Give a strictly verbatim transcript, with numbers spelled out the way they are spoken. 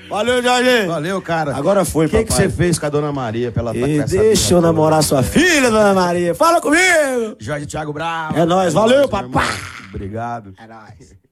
Valeu, Jorge. Valeu, cara. Agora foi, papai. O que você fez com a Dona Maria pra ela estar com essa deixa eu namorar sua filha, Dona Maria. Fala comigo. Jorge Thiago Bravo. É nóis. Valeu, papai. Obrigado. É nóis.